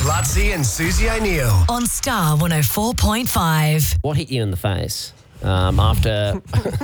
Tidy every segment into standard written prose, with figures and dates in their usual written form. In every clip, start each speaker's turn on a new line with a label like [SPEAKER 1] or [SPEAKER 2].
[SPEAKER 1] Lutzi and Susie O'Neill.
[SPEAKER 2] On Star 104.5.
[SPEAKER 3] What hit you in the face after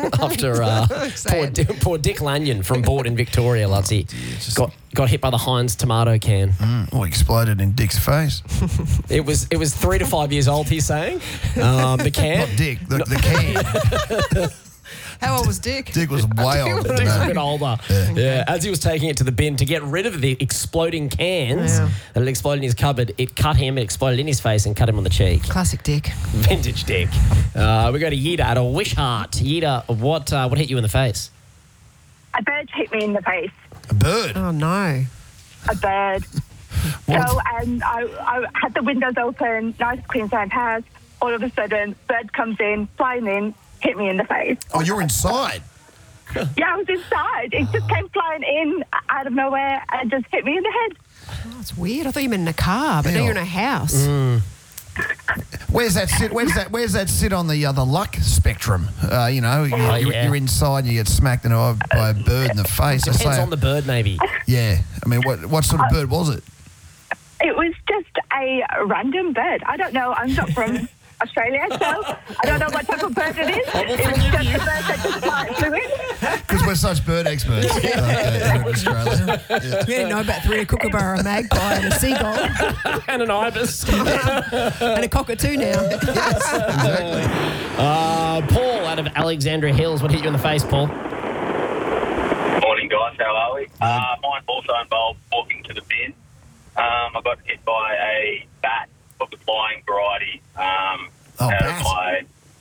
[SPEAKER 3] poor Dick Lanyon from Board in Victoria, Lutzi, got hit by the Heinz tomato can?
[SPEAKER 4] Exploded in Dick's face.
[SPEAKER 3] It was 3 to 5 years old, he's saying. The can.
[SPEAKER 4] Not Dick, the can.
[SPEAKER 5] How old was Dick?
[SPEAKER 4] Dick was way older than
[SPEAKER 3] Dick's a
[SPEAKER 4] that.
[SPEAKER 3] bit older. Yeah. As he was taking it to the bin to get rid of the exploding cans that had exploded in his cupboard, it cut him, it exploded in his face and cut him on the cheek.
[SPEAKER 5] Classic Dick.
[SPEAKER 3] Vintage Dick. We go to Yida at a Wishart. Yida, what hit you in the face?
[SPEAKER 6] A bird hit me in the face.
[SPEAKER 4] A bird?
[SPEAKER 5] Oh, no.
[SPEAKER 6] A bird. So, and I had the windows open, nice Queensland house. All of a sudden, bird comes in, flying in, hit me in the face.
[SPEAKER 4] Oh, you're inside?
[SPEAKER 6] Yeah, I was inside. It just came flying in out of nowhere and just hit me in the head.
[SPEAKER 5] Oh, that's weird. I thought you meant in a car, but now you're in a house.
[SPEAKER 4] Where's that sit? Where's that sit on the luck spectrum? You're inside and you get smacked by a bird in the face.
[SPEAKER 3] Depends on the bird, maybe.
[SPEAKER 4] Yeah. I mean, what sort of bird was it?
[SPEAKER 6] It was just a random bird. I don't know. I'm not from Australia, so I don't know what type of bird it is. It was just a bird that just flew in.
[SPEAKER 4] Because we're such bird experts here in Australia.
[SPEAKER 5] We didn't know about three, a kookaburra, a magpie, and a seagull,
[SPEAKER 3] And an ibis.
[SPEAKER 5] and a cockatoo now.
[SPEAKER 4] Exactly.
[SPEAKER 3] Paul out of Alexandria Hills. What hit you in the face, Paul?
[SPEAKER 7] Morning, guys. How are we? Mine also involved walking to the bin. I got hit by a bat of the flying variety.
[SPEAKER 4] Bat?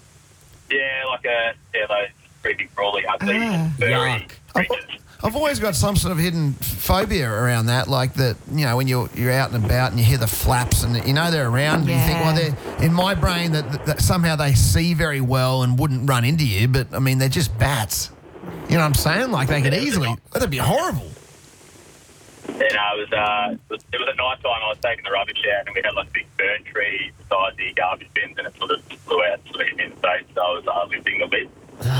[SPEAKER 7] Those pretty big, crawly, ugly, furry creatures.
[SPEAKER 4] I've always got some sort of hidden phobia around that, like that, when you're out and about and you hear the flaps and they're around and you think, well, they're in my brain that somehow they see very well and wouldn't run into you, but I mean, they're just bats. You know what I'm saying? Like they could easily, that'd be horrible.
[SPEAKER 7] Then it was at night time. I was taking the rubbish out, and we had like a big fern tree beside the garbage bins, and it sort of flew out, sort of hit me in the face. So I was limping a bit.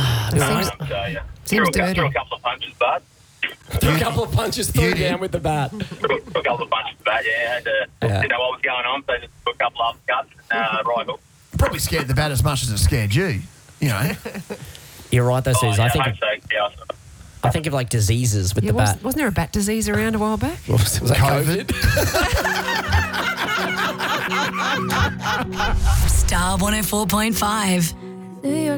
[SPEAKER 5] Seems dirty.
[SPEAKER 7] Threw a couple of punches, but
[SPEAKER 3] Threw a couple of punches, threw down with the bat.
[SPEAKER 7] threw a couple of punches, but didn't know what was going on, so just took a couple of uppercuts, right hook.
[SPEAKER 4] Probably scared the bat as much as it scared you.
[SPEAKER 3] You're right, though, Suze.
[SPEAKER 7] I hope so. Yeah,
[SPEAKER 3] I think of like diseases with the bat.
[SPEAKER 5] Wasn't there a bat disease around a while back?
[SPEAKER 3] Was that COVID?
[SPEAKER 2] Star 104.5.